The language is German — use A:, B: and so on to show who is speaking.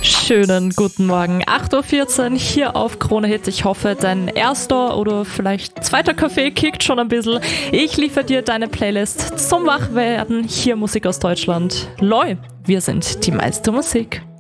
A: Schönen guten Morgen, 8:14 Uhr hier auf Krone Hit. Ich hoffe, dein erster oder vielleicht zweiter Kaffee kickt schon ein bisschen. Ich liefere dir deine Playlist zum Wachwerden. Hier Musik aus Deutschland. Loi, wir sind die meiste Musik.